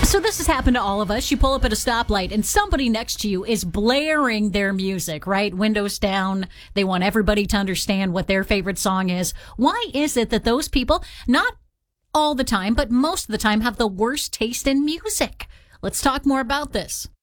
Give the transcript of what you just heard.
So this has happened to all of us. You pull up at a stoplight and somebody next to you is blaring their music, right? Windows down. They want everybody to understand what their favorite song is. Why is it that those people, not all the time, but most of the time, have the worst taste in music? Let's talk more about this.